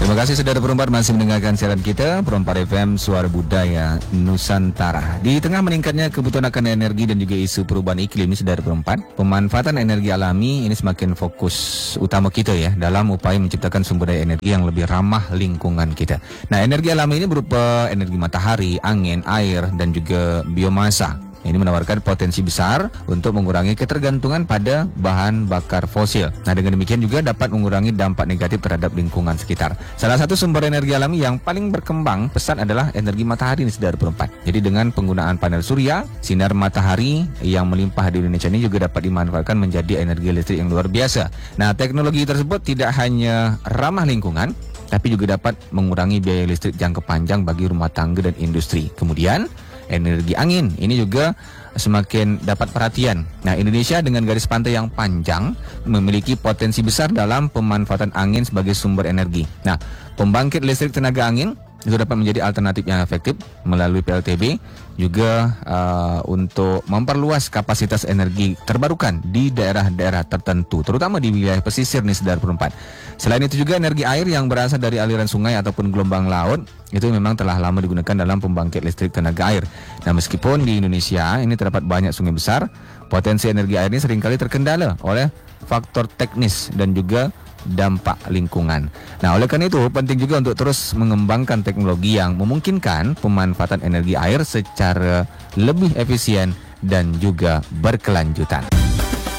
Terima kasih saudara Perempat masih mendengarkan siaran kita Perempat FM Suara Budaya Nusantara. Di tengah meningkatnya kebutuhan akan energi dan juga isu perubahan iklim ini saudara Perempat, pemanfaatan energi alami ini semakin fokus utama kita ya dalam upaya menciptakan sumber daya energi yang lebih ramah lingkungan kita. Nah, energi alami ini berupa energi matahari, angin, air dan juga biomasa. Ini menawarkan potensi besar untuk mengurangi ketergantungan pada bahan bakar fosil. Nah, dengan demikian juga dapat mengurangi dampak negatif terhadap lingkungan sekitar. Salah satu sumber energi alami yang paling berkembang pesat adalah energi matahari ini saudara Perempat. Jadi dengan penggunaan panel surya, sinar matahari yang melimpah di Indonesia ini juga dapat dimanfaatkan menjadi energi listrik yang luar biasa. Nah, teknologi tersebut tidak hanya ramah lingkungan, tapi juga dapat mengurangi biaya listrik jangka panjang bagi rumah tangga dan industri. Kemudian energi angin ini juga semakin dapat perhatian. Nah, Indonesia dengan garis pantai yang panjang memiliki potensi besar dalam pemanfaatan angin sebagai sumber energi. Nah, pembangkit listrik tenaga angin itu dapat menjadi alternatif yang efektif melalui PLTB juga untuk memperluas kapasitas energi terbarukan di daerah-daerah tertentu, terutama di wilayah pesisir nih saudara Perempat. Selain itu juga energi air yang berasal dari aliran sungai ataupun gelombang laut itu memang telah lama digunakan dalam pembangkit listrik tenaga air. Nah, meskipun di Indonesia ini terdapat banyak sungai besar, potensi energi air ini seringkali terkendala oleh faktor teknis dan juga dampak lingkungan. Nah, oleh karena itu penting juga untuk terus mengembangkan teknologi yang memungkinkan pemanfaatan energi air secara lebih efisien dan juga berkelanjutan.